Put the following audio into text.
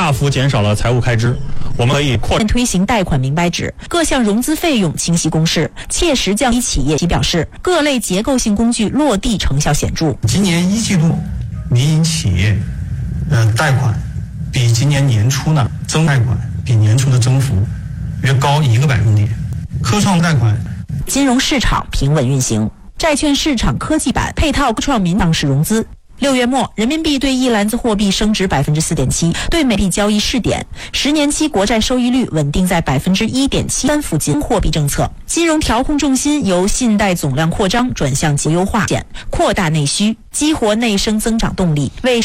大幅减少了财务开支。我们可以扩推行贷款明白纸，各项融资费用清晰公示，切实降低企业。其表示，各类结构性工具落地成效显著。 今年一季度，民营企业贷款比今年年初呢贷款比年初的增幅约高1个百分点，科创贷款。 金融市场平稳运行，债券市场科技板配套科创民上市融资。6月末，人民币对一篮子货币升值 4.7%， 对美币交易试点，10年期国债收益率稳定在 1.73% 附近。货币政策，金融调控重心由信贷总量扩张转向优化，扩大内需，激活内生增长动力，为